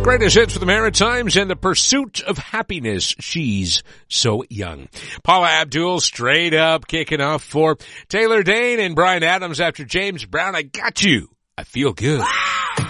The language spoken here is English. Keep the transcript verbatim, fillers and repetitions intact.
Greatest hits for the Maritimes and the pursuit of happiness. She's so young. Paula Abdul straight up kicking off for Taylor Dayne and Bryan Adams after James Brown. I got you. I feel good.